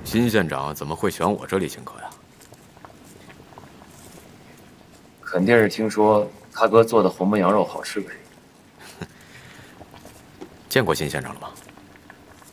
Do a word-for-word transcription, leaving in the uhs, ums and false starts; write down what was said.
新县长怎么会选我这里请客呀？ 肯定是听说他哥做的红焖羊肉好吃呗。 见过新县长了吗？